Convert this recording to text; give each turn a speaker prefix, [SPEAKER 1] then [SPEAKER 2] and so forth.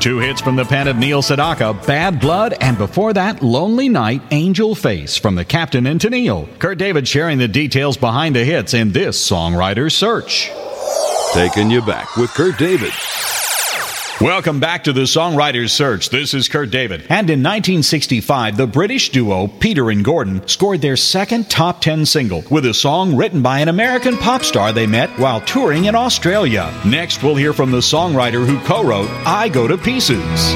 [SPEAKER 1] Two hits from the pen of Neil Sedaka, Bad Blood, and before that, Lonely Night, Angel Face from the Captain and Tennille. Kurt David sharing the details behind the hits in this Songwriter's Search.
[SPEAKER 2] Taking you back with Kurt David.
[SPEAKER 1] Welcome back to the Songwriter's Search. This is Kurt David. And in 1965, the British duo Peter and Gordon scored their second top 10 single with a song written by an American pop star they met while touring in Australia. Next, we'll hear from the songwriter who co-wrote I Go to Pieces.